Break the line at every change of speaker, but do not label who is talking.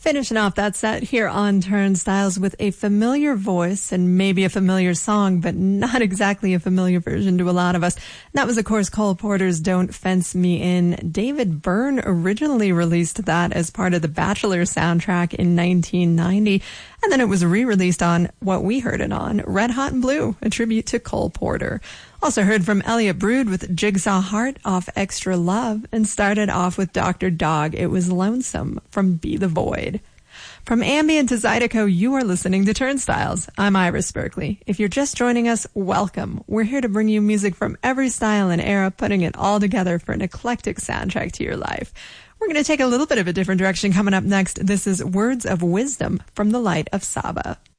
Finishing off that set here on Turnstiles with a familiar voice and maybe a familiar song, but not exactly a familiar version to a lot of us. That was, of course, Cole Porter's Don't Fence Me In. David Byrne originally released that as part of the Bachelor soundtrack in 1990, and then it was re-released on what we heard it on, Red Hot and Blue, a tribute to Cole Porter. Also heard from Elliot Brood with Jigsaw Heart off Extra Love, and started off with Dr. Dog, It Was Lonesome from Be the Void. From Ambient to Zydeco, you are listening to Turnstiles. I'm Iris Berkeley. If you're just joining us, welcome. We're here to bring you music from every style and era, putting it all together for an eclectic soundtrack to your life. We're going to take a little bit of a different direction coming up next. This is Words of Wisdom from the Light of Saba.